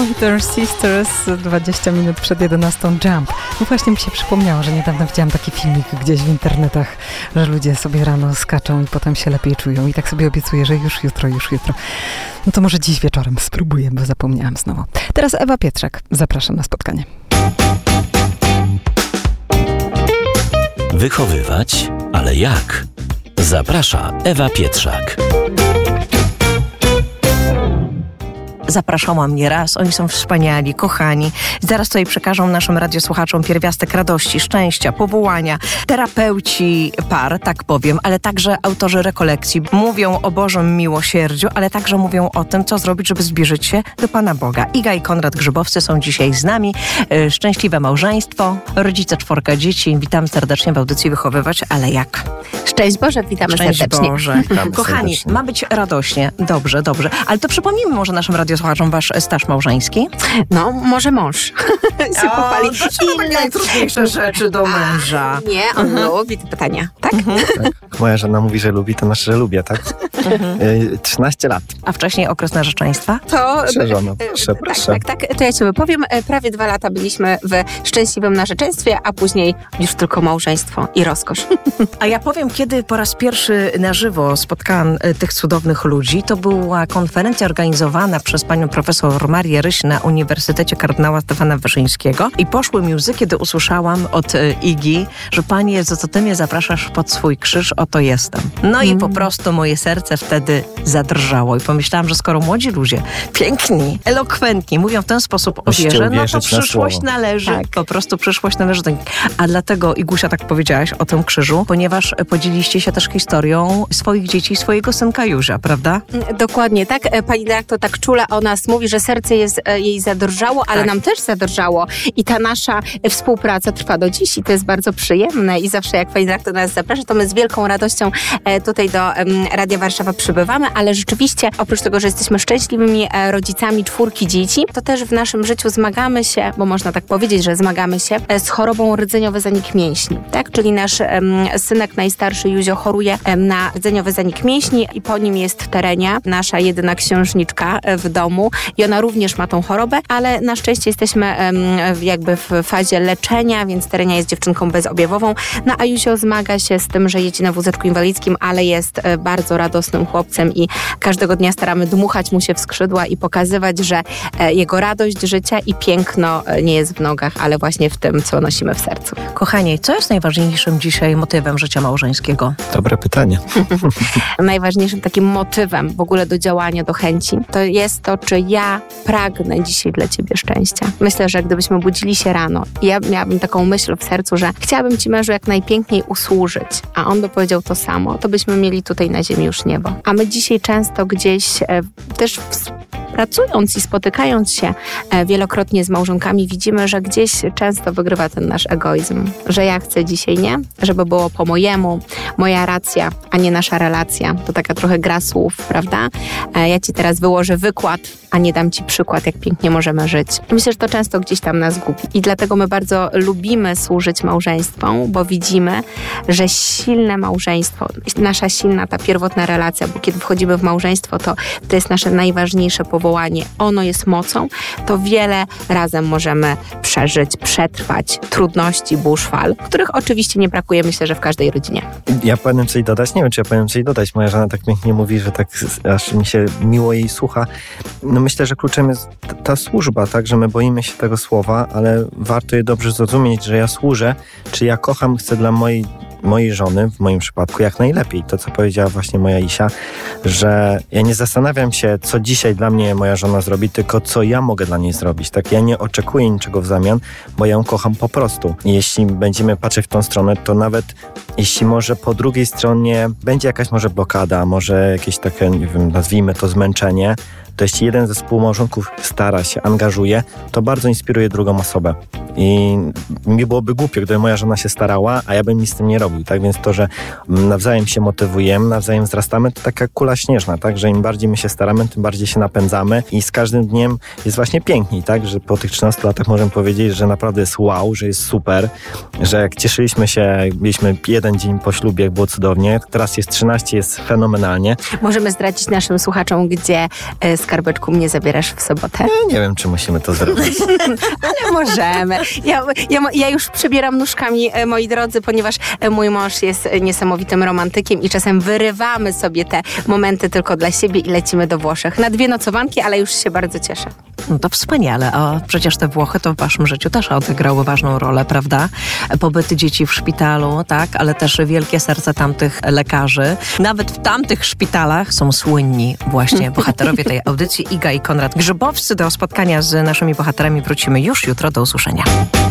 Pointer Sisters, 20 minut przed 11 Jump. No właśnie mi się przypomniało, że niedawno widziałam taki filmik gdzieś w internetach, że ludzie sobie rano skaczą i potem się lepiej czują. I tak sobie obiecuję, że już jutro. No to może dziś wieczorem spróbuję, bo zapomniałam znowu. Teraz Ewa Pietrzak. Zapraszam na spotkanie. Wychowywać, ale jak? Zaprasza Ewa Pietrzak. Zapraszała mnie raz, oni są wspaniali, kochani. Zaraz tutaj przekażą naszym radiosłuchaczom pierwiastek radości, szczęścia, powołania. Terapeuci par, tak powiem, ale także autorzy rekolekcji. Mówią o Bożym miłosierdziu, ale także mówią o tym, co zrobić, żeby zbliżyć się do Pana Boga. Iga i Konrad Grzybowscy są dzisiaj z nami. Szczęśliwe małżeństwo, rodzice 4 dzieci. Witam serdecznie w audycji Wychowywać, ale jak? Szczęść Boże, witamy serdecznie. Boże. Kochani, ma być radośnie. Dobrze. Ale to przypomnijmy może naszym radiosłuchaczom wasz staż małżeński. No, może mąż się pochwali. Inne najtrudniejsze rzeczy do męża. Nie, on lubi te pytania, tak? Tak. Moja żona mówi, że lubi, to znaczy, że lubię, tak? 13 lat. A wcześniej okres narzeczeństwa? To... Żono, proszę. Tak. To ja ci wypowiem. Prawie 2 lata byliśmy w szczęśliwym narzeczeństwie, a później już tylko małżeństwo i rozkosz. A ja powiem, kiedy po raz pierwszy na żywo spotkałam tych cudownych ludzi, to była konferencja organizowana przez panią profesor Marię Ryś na Uniwersytecie Kardynała Stefana Wyszyńskiego i poszły mi łzy, kiedy usłyszałam od Igi, że Panie Jezu, co Ty mnie zapraszasz pod swój krzyż, oto jestem. No i po prostu moje serce wtedy zadrżało i pomyślałam, że skoro młodzi ludzie, piękni, elokwentni, mówią w ten sposób o wierze, no to przyszłość należy, po prostu przyszłość należy do nich. A dlatego, Igusia, tak powiedziałaś o tym krzyżu, ponieważ podzieliście się też historią swoich dzieci, swojego synka Józia, prawda? Dokładnie, tak. Pani dyrektor tak czule o nas mówi, że serce jej zadrżało, ale nam też zadrżało i ta nasza współpraca trwa do dziś i to jest bardzo przyjemne i zawsze jak pani dyrektor nas zaprasza, to my z wielką radością tutaj do Radia Warszawa przybywamy, ale rzeczywiście oprócz tego, że jesteśmy szczęśliwymi rodzicami 4 dzieci, to też w naszym życiu zmagamy się, bo można tak powiedzieć, że zmagamy się z chorobą rdzeniowy zanik mięśni, tak? Czyli nasz synek najstarszy Józio choruje na rdzeniowy zanik mięśni i po nim jest Terenia, nasza jedyna księżniczka w domu i ona również ma tą chorobę, ale na szczęście jesteśmy jakby w fazie leczenia, więc Terenia jest dziewczynką bezobjawową, no a Józio zmaga się z tym, że jedzie na wózeczku inwalidzkim, ale jest bardzo radosnym chłopcem i każdego dnia staramy dmuchać mu się w skrzydła i pokazywać, że jego radość życia i piękno nie jest w nogach, ale właśnie w tym, co nosimy w sercu. Kochanie, co jest najważniejszym dzisiaj motywem życia małżeńskiego? Dobre pytanie. Najważniejszym takim motywem w ogóle do działania, do chęci, to jest to, czy ja pragnę dzisiaj dla Ciebie szczęścia. Myślę, że gdybyśmy budzili się rano i ja miałabym taką myśl w sercu, że chciałabym Ci, mężu, jak najpiękniej usłużyć, a on by powiedział to samo, to byśmy mieli tutaj na ziemi już niebo. A my dzisiaj często gdzieś też pracując i spotykając się wielokrotnie z małżonkami, widzimy, że gdzieś często wygrywa ten nasz egoizm, że ja chcę dzisiaj, nie? Żeby było po mojemu, moja racja, a nie nasza relacja. To taka trochę gra słów, prawda? Ja Ci teraz wyłożę wykład, a nie dam Ci przykład, jak pięknie możemy żyć. Myślę, że to często gdzieś tam nas gubi. I dlatego my bardzo lubimy służyć małżeństwom, bo widzimy, że silne małżeństwo, nasza silna, ta pierwotna relacja, bo kiedy wchodzimy w małżeństwo, to jest nasze najważniejsze powołanie. Ono jest mocą, to wiele razem możemy przeżyć, przetrwać trudności, burz fal, których oczywiście nie brakuje, myślę, że w każdej rodzinie. Ja powinienem coś dodać? Nie wiem, czy ja powinienem coś dodać. Moja żona tak pięknie mówi, że tak aż mi się miło jej słucha. No myślę, że kluczem jest ta służba, tak, że my boimy się tego słowa, ale warto je dobrze zrozumieć, że ja służę, czy ja kocham, chcę dla mojej żony, w moim przypadku, jak najlepiej. To, co powiedziała właśnie moja Isia, że ja nie zastanawiam się, co dzisiaj dla mnie moja żona zrobi, tylko co ja mogę dla niej zrobić. Tak, ja nie oczekuję niczego w zamian, bo ja ją kocham po prostu. I jeśli będziemy patrzeć w tą stronę, to nawet jeśli może po drugiej stronie będzie jakaś może blokada, może jakieś takie, nie wiem, nazwijmy to zmęczenie, to jeśli jeden ze współmałżonków stara się, angażuje, to bardzo inspiruje drugą osobę. I mi byłoby głupio, gdyby moja żona się starała, a ja bym nic z tym nie robił, tak? Więc to, że nawzajem się motywujemy, nawzajem wzrastamy, to taka kula śnieżna, tak? Że im bardziej my się staramy, tym bardziej się napędzamy i z każdym dniem jest właśnie piękniej, tak? Że po tych 13 latach możemy powiedzieć, że naprawdę jest wow, że jest super, że jak cieszyliśmy się, mieliśmy jeden dzień po ślubie, jak było cudownie, teraz jest 13, jest fenomenalnie. Możemy zdradzić naszym słuchaczom, gdzie skarbeczku mnie zabierasz w sobotę? Nie wiem, czy musimy to zrobić. Ale możemy. Ja już przebieram nóżkami, moi drodzy, ponieważ mój mąż jest niesamowitym romantykiem i czasem wyrywamy sobie te momenty tylko dla siebie i lecimy do Włoszech. Na 2 nocowanki, ale już się bardzo cieszę. No to wspaniale, a przecież te Włochy to w waszym życiu też odegrały ważną rolę, prawda? Pobyty dzieci w szpitalu, tak? Ale też wielkie serca tamtych lekarzy. Nawet w tamtych szpitalach są słynni właśnie bohaterowie tej audycji. Iga i Konrad Grzybowscy. Do spotkania z naszymi bohaterami wrócimy już jutro. Do usłyszenia.